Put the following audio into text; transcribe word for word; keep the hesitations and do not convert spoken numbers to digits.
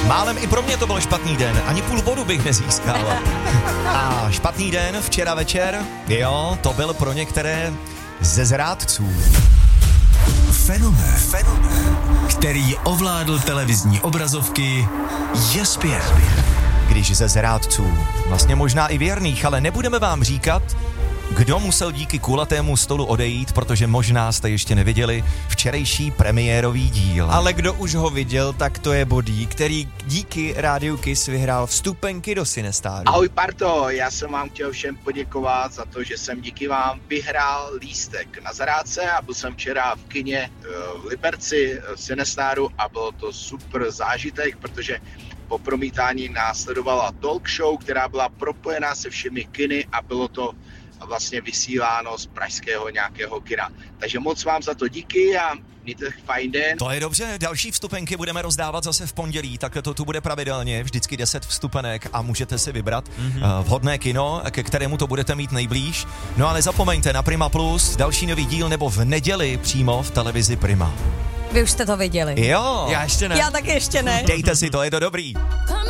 Málem i pro mě to byl špatný den, ani půl bodu bych nezískal. A špatný den včera večer, jo, to byl pro některé ze zrádců. Fenomén, fenomén, který ovládl televizní obrazovky, je zpět. Když ze zrádců, vlastně možná i věrných, ale nebudeme vám říkat, kdo musel díky kulatému stolu odejít, protože možná jste ještě neviděli včerejší premiérový díl. Ale kdo už ho viděl, tak to je Bodý, který díky Rádiu Kiss vyhrál vstupenky do Sinestáru. Ahoj parto, já jsem vám chtěl všem poděkovat za to, že jsem díky vám vyhrál lístek na Zarádce a byl jsem včera v kině v Liberci v Sinestáru a bylo to super zážitek, protože po promítání následovala talk show, která byla propojená se všemi kiny a bylo to vlastně vysíláno z pražského nějakého kina. Takže moc vám za to díky a mějte fajn den. To je dobře, další vstupenky budeme rozdávat zase v pondělí, tak to tu bude pravidelně, vždycky deset vstupenek a můžete si vybrat mm-hmm. uh, vhodné kino, ke kterému to budete mít nejblíž. No ale zapomeňte na Prima Plus, další nový díl nebo v neděli přímo v televizi Prima. Vy už jste to viděli. Jo. Já ještě ne. Já taky ještě ne. Dejte si to, je to dobrý.